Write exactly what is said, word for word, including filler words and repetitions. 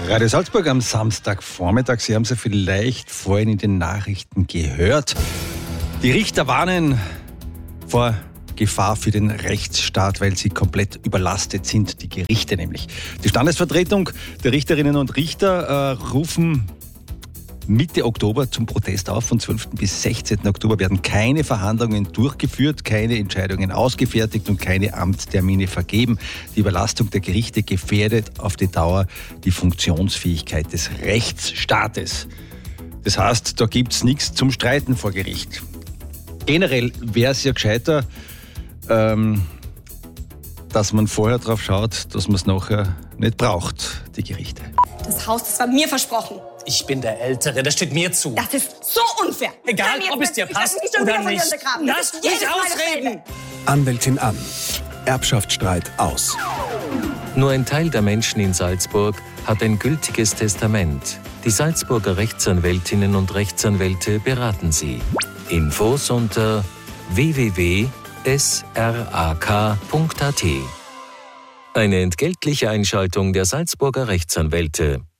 Radio Salzburg am Samstagvormittag. Sie haben es ja vielleicht vorhin in den Nachrichten gehört. Die Richter warnen vor Gefahr für den Rechtsstaat, weil sie komplett überlastet sind, die Gerichte nämlich. Die Standesvertretung der Richterinnen und Richter äh, rufen Mitte Oktober zum Protest auf. Von zwölften bis sechzehnten Oktober werden keine Verhandlungen durchgeführt, keine Entscheidungen ausgefertigt und keine Amtstermine vergeben. Die Überlastung der Gerichte gefährdet auf die Dauer die Funktionsfähigkeit des Rechtsstaates. Das heißt, da gibt es nichts zum Streiten vor Gericht. Generell wäre es ja gescheiter, ähm, dass man vorher drauf schaut, dass man es nachher nicht braucht, die Gerichte. Das Haus, das war mir versprochen. Ich bin der Ältere, das steht mir zu. Das ist so unfair. Egal, ob es dir passt oder nicht. Lass mich ausreden. Anwältin an. Erbschaftsstreit aus. Nur ein Teil der Menschen in Salzburg hat ein gültiges Testament. Die Salzburger Rechtsanwältinnen und Rechtsanwälte beraten Sie. Infos unter w w w punkt s r a k punkt a t. Eine entgeltliche Einschaltung der Salzburger Rechtsanwälte.